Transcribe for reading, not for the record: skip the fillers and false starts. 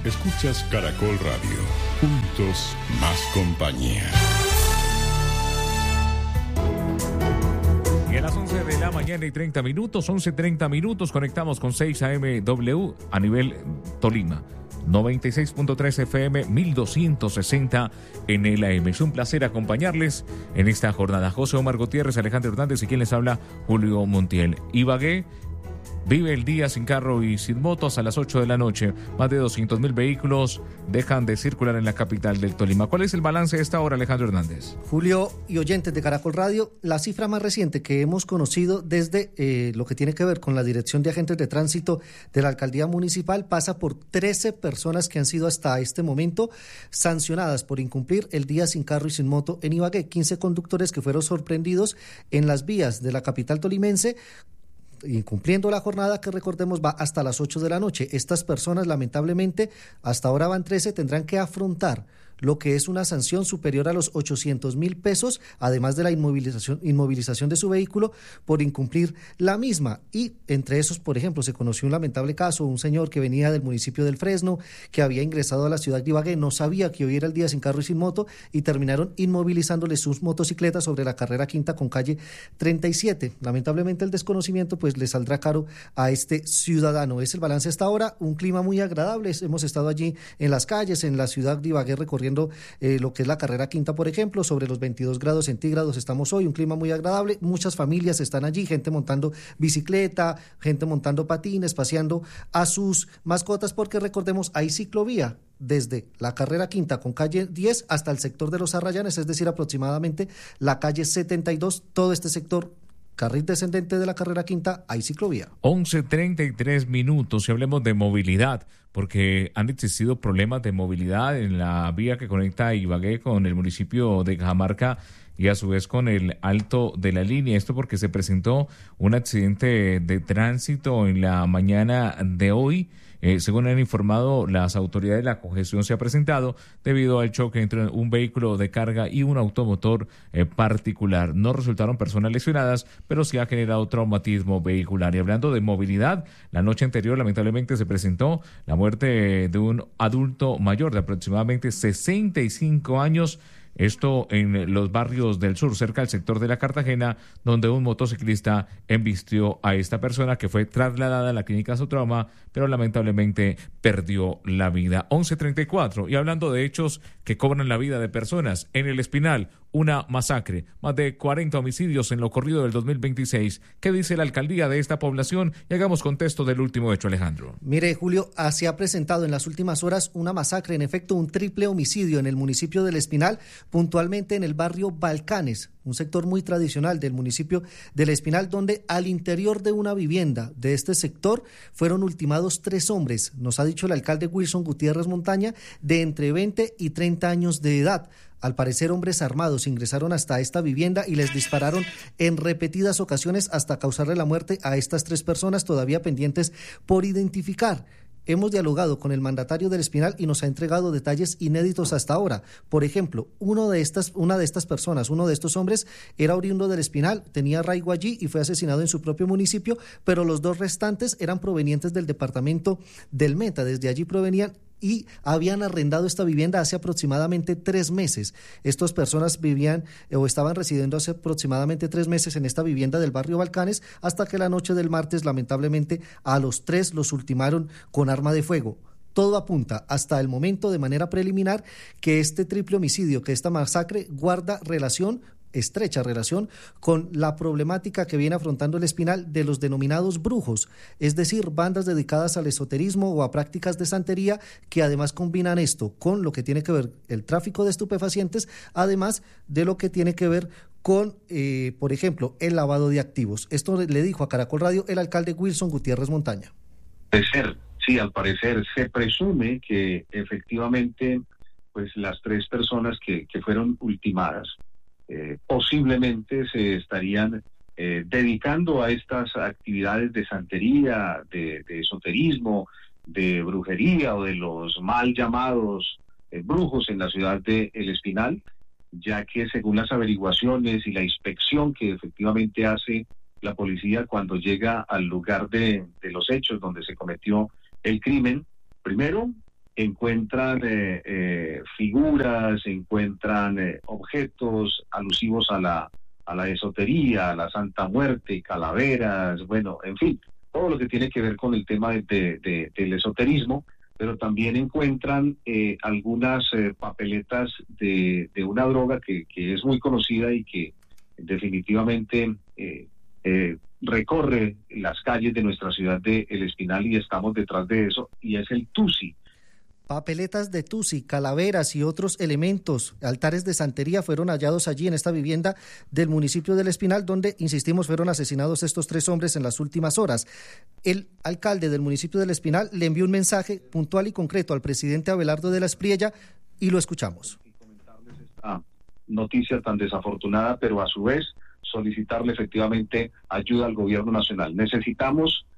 Escuchas Caracol Radio. Juntos, más compañía. Y a las 11 de la mañana y 30 minutos, 11:30 minutos, conectamos con 6 AMW a nivel Tolima. 96.3 FM, 1260 en el AM. Es un placer acompañarles en esta jornada. José Omar Gutiérrez, Alejandro Hernández y quien les habla, Julio Montiel. Ibagué vive el día sin carro y sin motos a las 8 de la noche. Más de 200.000 vehículos dejan de circular en la capital del Tolima. ¿Cuál es el balance de esta hora, Alejandro Hernández? Julio y oyentes de Caracol Radio, la cifra más reciente que hemos conocido desde lo que tiene que ver con la Dirección de Agentes de Tránsito de la Alcaldía Municipal pasa por 13 personas que han sido hasta este momento sancionadas por incumplir el día sin carro y sin moto en Ibagué. 15 conductores que fueron sorprendidos en las vías de la capital tolimense incumpliendo la jornada que, recordemos, va hasta las 8 de la noche. Estas personas, lamentablemente, hasta ahora van 13, tendrán que afrontar lo que es una sanción superior a los 800.000 pesos, además de la inmovilización de su vehículo por incumplir la misma. Y entre esos, por ejemplo, se conoció un lamentable caso, un señor que venía del municipio del Fresno, que había ingresado a la ciudad de Ibagué, no sabía que hoy era el día sin carro y sin moto, y terminaron inmovilizándole sus motocicletas sobre la carrera quinta con calle 37. Lamentablemente el desconocimiento pues le saldrá caro a este ciudadano. Es el balance hasta ahora, un clima muy agradable. Hemos estado allí en las calles, en la ciudad de Ibagué, recorriendo lo que es la carrera quinta, por ejemplo, sobre los 22 grados centígrados estamos hoy, un clima muy agradable, muchas familias están allí, gente montando bicicleta, gente montando patines, paseando a sus mascotas, porque recordemos, hay ciclovía desde la carrera quinta con calle 10 hasta el sector de los Arrayanes, es decir, aproximadamente la calle 72, todo este sector carril descendente de la carrera quinta, hay ciclovía. 11:33 minutos y hablemos de movilidad, porque han existido problemas de movilidad en la vía que conecta Ibagué con el municipio de Cajamarca y a su vez con el Alto de la Línea. Esto porque se presentó un accidente de tránsito en la mañana de hoy. Según han informado las autoridades, la congestión se ha presentado debido al choque entre un vehículo de carga y un automotor particular. No resultaron personas lesionadas, pero sí ha generado traumatismo vehicular. Y hablando de movilidad, la noche anterior lamentablemente se presentó la muerte de un adulto mayor de aproximadamente 65 años. Esto en los barrios del sur, cerca del sector de la Cartagena, donde un motociclista embistió a esta persona que fue trasladada a la clínica Sotrauma, pero lamentablemente perdió la vida. 11:34. Y hablando de hechos que cobran la vida de personas, en El Espinal, una masacre, más de 40 homicidios en lo corrido del 2026. ¿Qué dice la alcaldía de esta población? Y hagamos contexto del último hecho, Alejandro. Mire, Julio, se ha presentado en las últimas horas una masacre, en efecto, un triple homicidio en el municipio del Espinal, puntualmente en el barrio Balcanes, un sector muy tradicional del municipio del Espinal, donde al interior de una vivienda de este sector fueron ultimados 3 hombres, nos ha dicho el alcalde Wilson Gutiérrez Montaña, de entre 20 y 30 años de edad. Al parecer, hombres armados ingresaron hasta esta vivienda y les dispararon en repetidas ocasiones hasta causarle la muerte a estas 3 personas todavía pendientes por identificar. Hemos dialogado con el mandatario del Espinal y nos ha entregado detalles inéditos hasta ahora. Por ejemplo, una de estas personas, uno de estos hombres, era oriundo del Espinal, tenía arraigo allí y fue asesinado en su propio municipio, pero los 2 restantes eran provenientes del departamento del Meta, desde allí provenían y habían arrendado esta vivienda hace aproximadamente 3 meses. Estas personas vivían o estaban residiendo hace aproximadamente 3 meses en esta vivienda del barrio Balcanes, hasta que la noche del martes, lamentablemente, a los 3 los ultimaron con arma de fuego. Todo apunta hasta el momento, de manera preliminar, que este triple homicidio, que esta masacre guarda estrecha relación con la problemática que viene afrontando el Espinal de los denominados brujos, es decir, bandas dedicadas al esoterismo o a prácticas de santería, que además combinan esto con lo que tiene que ver el tráfico de estupefacientes, además de lo que tiene que ver con, por ejemplo, el lavado de activos. Esto le dijo a Caracol Radio el alcalde Wilson Gutiérrez Montaña. Sí, al parecer se presume que efectivamente pues las 3 personas que fueron ultimadas posiblemente se estarían dedicando a estas actividades de santería, de esoterismo, de brujería o de los mal llamados brujos en la ciudad de El Espinal, ya que según las averiguaciones y la inspección que efectivamente hace la policía cuando llega al lugar de los hechos donde se cometió el crimen, primero encuentran figuras, encuentran objetos alusivos a la esotería, a la Santa Muerte, calaveras, bueno, en fin, todo lo que tiene que ver con el tema del esoterismo, pero también encuentran algunas papeletas de una droga que es muy conocida y que definitivamente recorre las calles de nuestra ciudad de El Espinal, y estamos detrás de eso, y es el tusi. Papeletas de tusi, calaveras y otros elementos, altares de santería fueron hallados allí en esta vivienda del municipio del Espinal, donde, insistimos, fueron asesinados estos 3 hombres en las últimas horas. El alcalde del municipio del Espinal le envió un mensaje puntual y concreto al presidente Abelardo de la Espriella y lo escuchamos. Comentarles esta noticia tan desafortunada, pero a su vez solicitarle efectivamente ayuda al gobierno nacional. Necesitamos